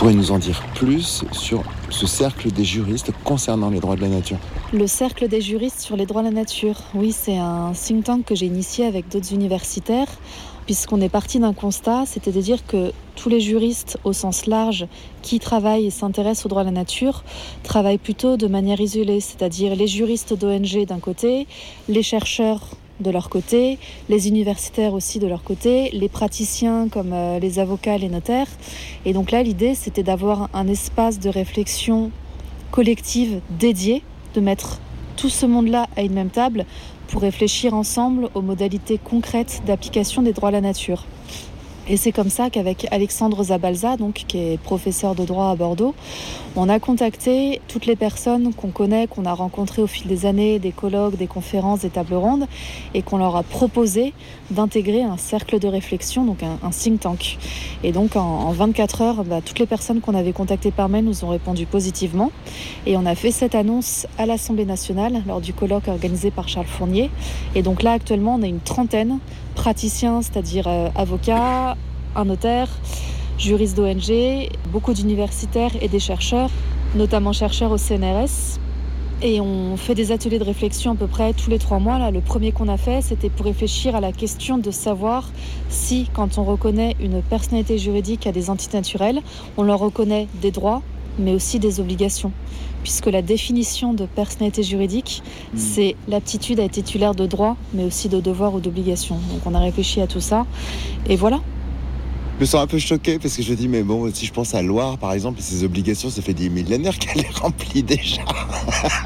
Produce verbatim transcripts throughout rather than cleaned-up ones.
pourrais nous en dire plus sur ce cercle des juristes concernant les droits de la nature? Le cercle des juristes sur les droits de la nature, oui, c'est un think tank que j'ai initié avec d'autres universitaires, puisqu'on est parti d'un constat, c'était de dire que tous les juristes au sens large qui travaillent et s'intéressent aux droits de la nature travaillent plutôt de manière isolée, c'est-à-dire les juristes d'O N G d'un côté, les chercheurs de leur côté, les universitaires aussi de leur côté, les praticiens comme euh, les avocats, les notaires. Et donc là, l'idée, c'était d'avoir un espace de réflexion collective dédié, de mettre tout ce monde-là à une même table pour réfléchir ensemble aux modalités concrètes d'application des droits à la nature. Et c'est comme ça qu'avec Alexandre Zabalza, donc, qui est professeur de droit à Bordeaux, on a contacté toutes les personnes qu'on connaît, qu'on a rencontrées au fil des années, des colloques, des conférences, des tables rondes, et qu'on leur a proposé d'intégrer un cercle de réflexion, donc un, un think tank. Et donc en, en vingt-quatre heures, bah, toutes les personnes qu'on avait contactées par mail nous ont répondu positivement. Et on a fait cette annonce à l'Assemblée nationale lors du colloque organisé par Charles Fournier. Et donc là, actuellement, on a une trentaine praticiens, c'est-à-dire euh, avocats, un notaire, juristes d'O N G, beaucoup d'universitaires et des chercheurs, notamment chercheurs au C N R S. Et on fait des ateliers de réflexion à peu près tous les trois mois. Là, le premier qu'on a fait, c'était pour réfléchir à la question de savoir si, quand on reconnaît une personnalité juridique à des entités naturelles, on leur reconnaît des droits, mais aussi des obligations. Puisque la définition de personnalité juridique, mmh. c'est l'aptitude à être titulaire de droits, mais aussi de devoirs ou d'obligations. Donc on a réfléchi à tout ça, et voilà. Je me sens un peu choqué parce que je me dis, mais bon, si je pense à Loire, par exemple, et ses obligations, ça fait des millénaires qu'elle les remplit déjà. C'est-à-dire ?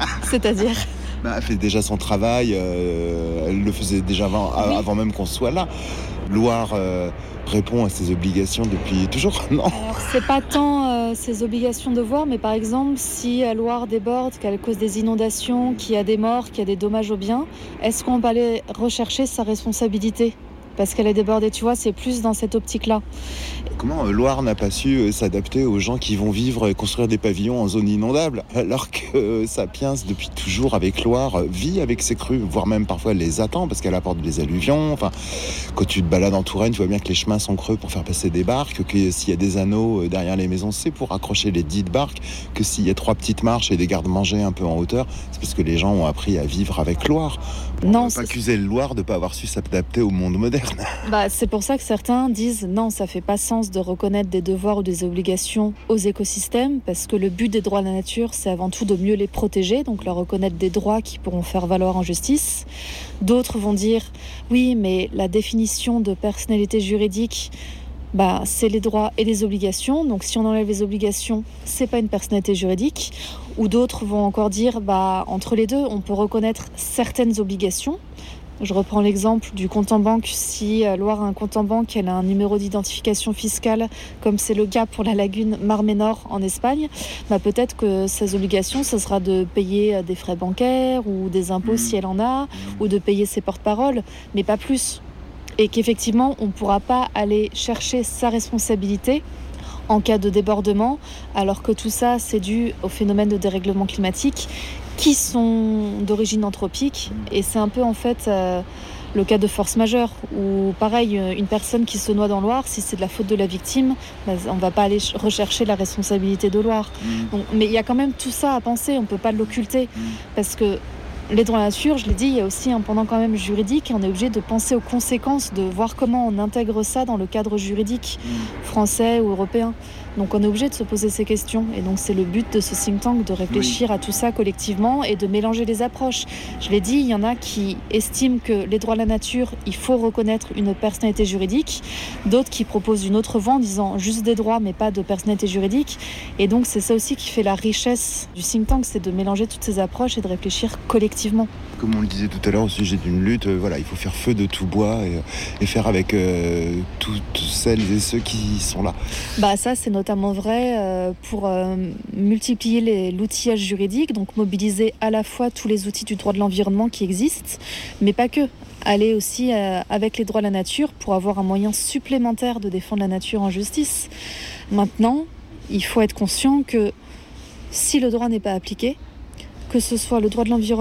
Bah, elle fait déjà son travail, euh, elle le faisait déjà avant, oui. avant même qu'on soit là. Loire euh, répond à ses obligations depuis toujours, non ? Alors, c'est pas tant euh, ses obligations de devoir, mais par exemple, si euh, Loire déborde, qu'elle cause des inondations, qu'il y a des morts, qu'il y a des dommages aux biens, est-ce qu'on peut aller rechercher sa responsabilité ? Parce qu'elle est débordée, tu vois, c'est plus dans cette optique-là. Comment euh, Loire n'a pas su euh, s'adapter aux gens qui vont vivre et construire des pavillons en zone inondable, alors que euh, Sapiens, depuis toujours avec Loire, vit avec ses crues, voire même parfois elle les attend parce qu'elle apporte des alluvions. Enfin, quand tu te balades en Touraine, tu vois bien que les chemins sont creux pour faire passer des barques, que s'il y a des anneaux euh, derrière les maisons, c'est pour accrocher les dites barques, que s'il y a trois petites marches et des gardes-manger un peu en hauteur, c'est parce que les gens ont appris à vivre avec Loire. On non, ne peut pas accuser le Loire de ne pas avoir su s'adapter au monde moderne. Bah, c'est pour ça que certains disent non, ça fait pas sens de reconnaître des devoirs ou des obligations aux écosystèmes, parce que le but des droits de la nature, c'est avant tout de mieux les protéger, donc leur reconnaître des droits qui pourront faire valoir en justice. D'autres vont dire oui, mais la définition de personnalité juridique, bah, c'est les droits et les obligations, donc si on enlève les obligations, c'est pas une personnalité juridique. Ou d'autres vont encore dire bah, entre les deux, on peut reconnaître certaines obligations. Je reprends l'exemple du compte en banque. Si Loire a un compte en banque, elle a un numéro d'identification fiscale, comme c'est le cas pour la lagune Mar Menor en Espagne, bah peut-être que ses obligations, ce sera de payer des frais bancaires ou des impôts mmh. si elle en a, ou de payer ses porte-paroles, mais pas plus. Et qu'effectivement, on ne pourra pas aller chercher sa responsabilité en cas de débordement, alors que tout ça, c'est dû au phénomène de dérèglement climatique qui sont d'origine anthropique. Et c'est un peu en fait euh, le cas de force majeure, où pareil, une personne qui se noie dans Loire, si c'est de la faute de la victime, bah, on ne va pas aller rechercher la responsabilité de Loire. Mmh. Donc, mais il y a quand même tout ça à penser, on ne peut pas l'occulter, mmh. parce que les droits de la nature, je l'ai dit, il y a aussi un pendant quand même juridique, et on est obligé de penser aux conséquences, de voir comment on intègre ça dans le cadre juridique mmh. français ou européen. Donc on est obligé de se poser ces questions, et donc c'est le but de ce think tank, de réfléchir oui. à tout ça collectivement et de mélanger les approches. Je l'ai dit, il y en a qui estiment que les droits de la nature, il faut reconnaître une personnalité juridique, d'autres qui proposent une autre voie en disant juste des droits mais pas de personnalité juridique, et donc c'est ça aussi qui fait la richesse du think tank, c'est de mélanger toutes ces approches et de réfléchir collectivement. Comme on le disait tout à l'heure au sujet d'une lutte, euh, voilà, il faut faire feu de tout bois et, et faire avec euh, toutes celles et ceux qui sont là. Bah ça c'est notamment vrai euh, pour euh, multiplier les, l'outillage juridique, donc mobiliser à la fois tous les outils du droit de l'environnement qui existent, mais pas que. Aller aussi euh, avec les droits de la nature pour avoir un moyen supplémentaire de défendre la nature en justice. Maintenant, il faut être conscient que si le droit n'est pas appliqué, que ce soit le droit de l'environnement,